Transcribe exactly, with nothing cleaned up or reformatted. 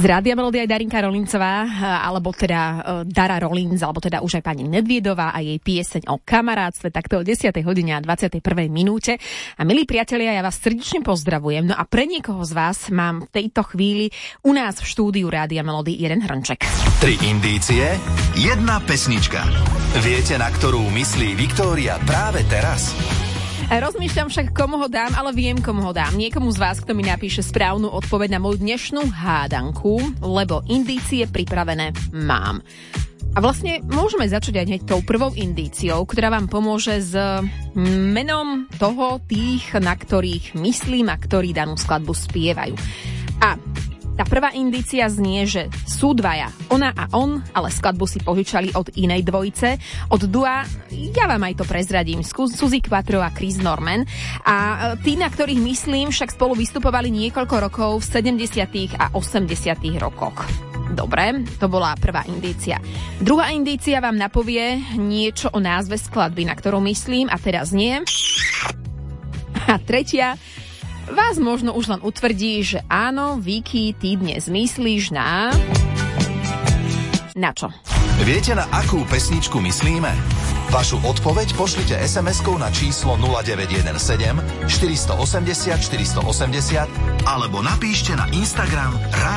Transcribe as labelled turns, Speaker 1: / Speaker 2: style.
Speaker 1: Rádia Melody aj Darinka Rolincová, alebo teda Dara Rolinc, alebo teda už aj pani Nedviedová a jej pieseň o kamarátstve, takto o desiatej hodine a dvadsiatej prvej minúte. A milí priatelia, ja vás srdečne pozdravujem. No a pre niekoho z vás mám v tejto chvíli u nás v štúdiu Rádia Melody jeden hrnček.
Speaker 2: Tri indície, jedna pesnička. Viete, na ktorú myslí Viktória práve teraz?
Speaker 1: Rozmýšľam však, komu ho dám, ale viem, komu ho dám. Niekomu z vás, kto mi napíše správnu odpoveď na moju dnešnú hádanku, lebo indície pripravené mám. A vlastne môžeme začať aj hneď tou prvou indíciou, ktorá vám pomôže s menom toho tých, na ktorých myslím a ktorí danú skladbu spievajú. A tá prvá indícia znie, že sú dvaja, ona a on, ale skladbu si požičali od inej dvojice, od dua, ja vám aj to prezradím, Suzy Quattro a Chris Norman. A tí, na ktorých myslím, však spolu vystupovali niekoľko rokov v sedemdesiatych a osemdesiatych rokoch. Dobre, to bola prvá indícia. Druhá indícia vám napovie niečo o názve skladby, na ktorú myslím, a teraz nie. A tretia vás možno už len utvrdí, že áno, Vicky, ty dnes myslíš na... Na čo?
Speaker 2: Viete, na akú pesničku myslíme? Vašu odpoveď pošlite es em eskou na číslo nula deväť jeden sedem štyri osem nula štyri osem nula alebo napíšte na Instagram